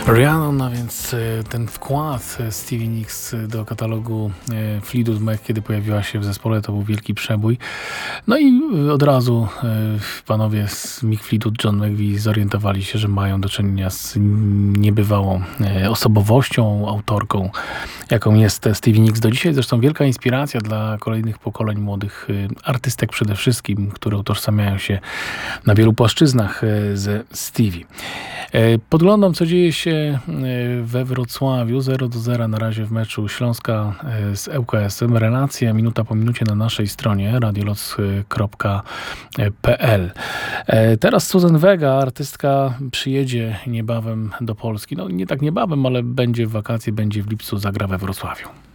Rhiannon, a więc ten wkład Stevie Nicks do katalogu Fleetwood Mac, kiedy pojawiła się w zespole, to był wielki przebój. No i od razu panowie z Mick Fleetwood, John McVie zorientowali się, że mają do czynienia z niebywałą osobowością, autorką, jaką jest Stevie Nicks do dzisiaj. Zresztą wielka inspiracja dla kolejnych pokoleń młodych artystek przede wszystkim, które utożsamiają się na wielu płaszczyznach ze Stevie. Podglądam, co dzieje się we Wrocławiu. 0-0 na razie w meczu Śląska z ŁKS-em. Relacja minuta po minucie na naszej stronie radioloc.pl. Teraz Suzanne Vega, artystka, przyjedzie niebawem do Polski. No nie tak niebawem, ale będzie w wakacje, będzie w lipcu, zagra we Wrocławiu.